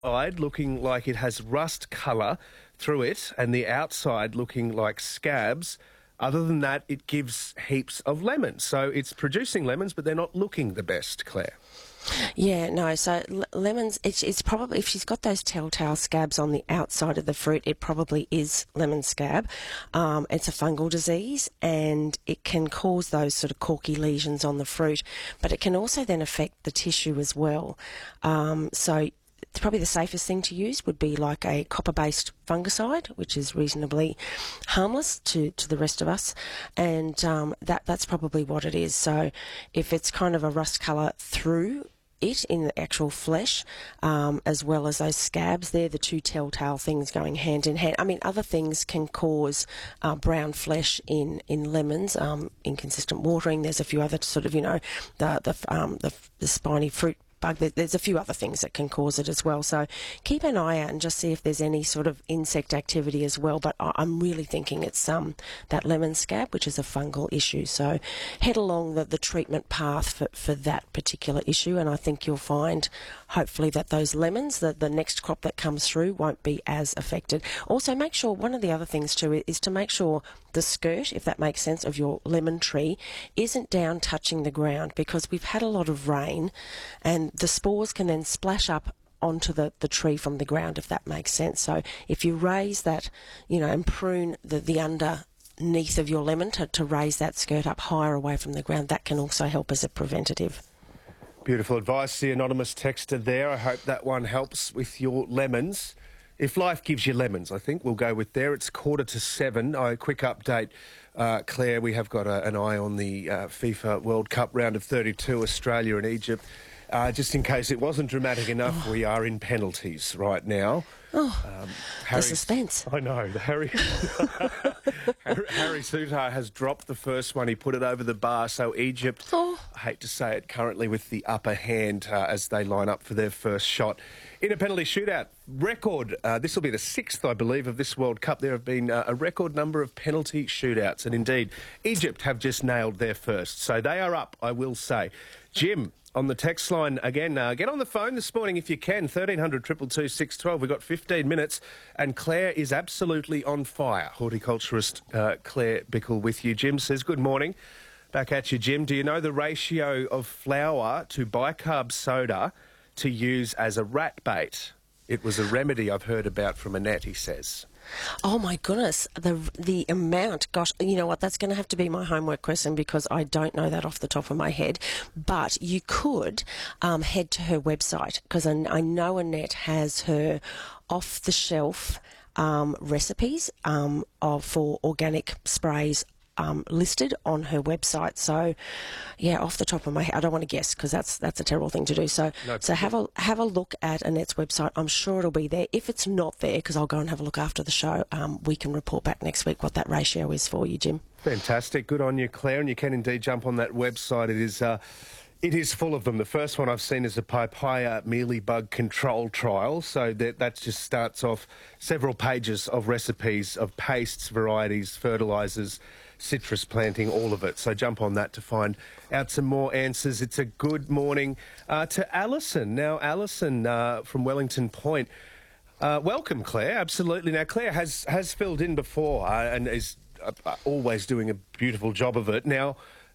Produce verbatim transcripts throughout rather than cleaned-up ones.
inside looking like it has rust colour through it and the outside looking like scabs. Other than that, it gives heaps of lemons. So it's producing lemons, but they're not looking the best, Claire. Yeah, no, so l- lemons, it's, it's probably, if she's got those telltale scabs on the outside of the fruit, it probably is lemon scab. Um, it's a fungal disease and it can cause those sort of corky lesions on the fruit, but it can also then affect the tissue as well. Um, so probably the safest thing to use would be like a copper-based fungicide, which is reasonably harmless to, to the rest of us, and um, that that's probably what it is. So if it's kind of a rust colour through it in the actual flesh, um, as well as those scabs, they're the two telltale things going hand in hand. I mean, other things can cause uh, brown flesh in, in lemons, um, inconsistent watering. There's a few other sort of, you know, the the um, the, the spiny fruit bug. There's a few other things that can cause it as well. So keep an eye out and just see if there's any sort of insect activity as well. But I'm really thinking it's um that lemon scab, which is a fungal issue. So head along the, the treatment path for, for that particular issue, and I think you'll find hopefully that those lemons, the, the next crop that comes through, won't be as affected. Also, make sure, one of the other things too is to make sure the skirt, if that makes sense, of your lemon tree isn't down touching the ground, because we've had a lot of rain and the spores can then splash up onto the, the tree from the ground, if that makes sense. So if you raise that, you know, and prune the, the underneath of your lemon to, to raise that skirt up higher away from the ground, that can also help as a preventative. Beautiful advice, the anonymous texter there. I hope that one helps with your lemons. If life gives you lemons, I think we'll go with there. It's quarter to seven. A quick update, uh, Claire. We have got a, an eye on the uh, FIFA World Cup round of thirty-two, Australia and Egypt. Uh, just in case it wasn't dramatic enough, oh. we are in penalties right now. Oh, um, the suspense. I know. Harry, Harry, Harry Souttar has dropped the first one. He put it over the bar, so Egypt, oh. I hate to say it, currently with the upper hand uh, as they line up for their first shot. In a penalty shootout, record, uh, this will be the sixth, I believe, of this World Cup. There have been uh, a record number of penalty shootouts, and indeed, Egypt have just nailed their first. So they are up, I will say. Jim, on the text line again, uh, get on the phone this morning if you can, thirteen hundred, two two two, six one two. We've got fifteen minutes, and Claire is absolutely on fire. Horticulturist uh, Claire Bickle with you. Jim says, good morning. Back at you, Jim. Do you know the ratio of flour to bicarb soda to use as a rat bait? It was a remedy I've heard about from Annette, he says. Oh my goodness, the the amount, gosh, you know what, that's going to have to be my homework question because I don't know that off the top of my head. But you could um, head to her website, because I, I know Annette has her off-the-shelf um, recipes um, of, for organic sprays Um, listed on her website. So, yeah, off the top of my head, I don't want to guess because that's that's a terrible thing to do. So, no, so have a have a look at Annette's website. I'm sure it'll be there. If it's not there, because I'll go and have a look after the show, um, we can report back next week what that ratio is for you, Jim. Fantastic. Good on you, Claire. And you can indeed jump on that website. It is... Uh, It is full of them. The first one I've seen is a papaya mealybug control trial. So that, that just starts off several pages of recipes of pastes, varieties, fertilisers, citrus planting, all of it. So jump on that to find out some more answers. It's a good morning uh, to Alison. Now, Alison uh, from Wellington Point. Uh, welcome, Claire. Absolutely. Now, Claire has, has filled in before uh, and is uh, always doing a beautiful job of it. Now,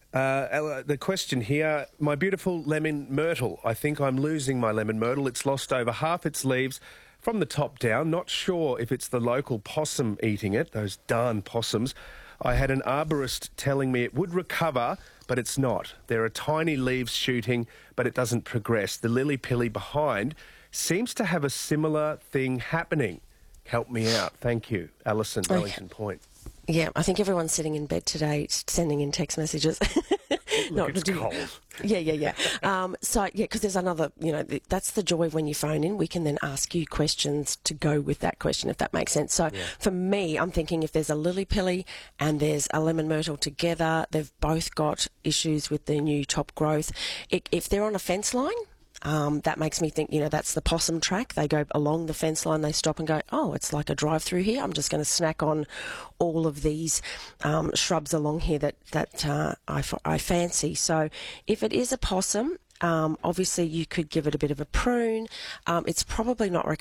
Uh, the question here, my beautiful lemon myrtle. I think I'm losing my lemon myrtle. It's lost over half its leaves from the top down. Not sure if it's the local possum eating it, those darn possums. I had an arborist telling me it would recover, but it's not. There are tiny leaves shooting, but it doesn't progress. The lily-pilly behind seems to have a similar thing happening. Help me out. Thank you. Alison, Wellington Point. Yeah, I think everyone's sitting in bed today sending in text messages. Look, it's cold. Yeah, yeah, yeah. Um, so, yeah, because there's another, you know, th- that's the joy of when you phone in. We can then ask you questions to go with that question, if that makes sense. So, yeah. For me, I'm thinking if there's a lily-pilly and there's a lemon myrtle together, they've both got issues with the new top growth. It, if they're on a fence line, Um, that makes me think, you know, that's the possum track. They go along the fence line, they stop and go, oh, it's like a drive-through here. I'm just going to snack on all of these um, shrubs along here that, that uh, I, I fancy. So if it is a possum, Um, obviously, you could give it a bit of a prune. Um, it's probably not